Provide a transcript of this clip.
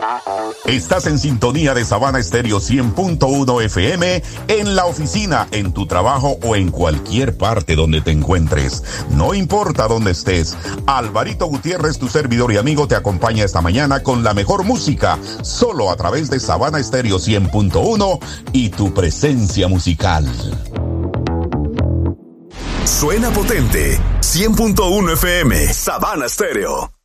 Estás en sintonía de Sabana Estéreo 100.1 FM, en la oficina, en tu trabajo o en cualquier parte donde te encuentres. No importa dónde estés, Alvarito Gutiérrez, tu servidor y amigo, te acompaña esta mañana con la mejor música, solo a través de Sabana Estéreo 100.1 y tu presencia musical. Suena potente, 100.1 FM, Sabana Estéreo.